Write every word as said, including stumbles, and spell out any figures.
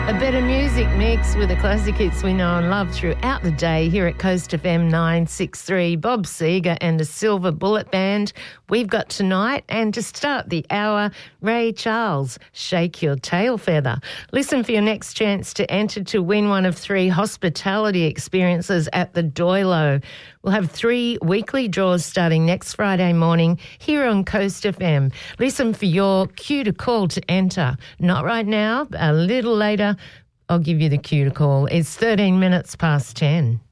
A better music mix with the classic hits we know and love throughout the day here at Coast F M nine sixty-three. Bob Seger and the Silver Bullet Band we've got tonight. And to start the hour, Ray Charles, Shake Your Tail Feather. Listen for your next chance to enter to win one of three hospitality experiences at the Doilo. We'll have three weekly draws starting next Friday morning here on Coast F M. Listen for your cue to call to enter. Not right now, a little later. I'll give you the cue to call. It's thirteen minutes past ten.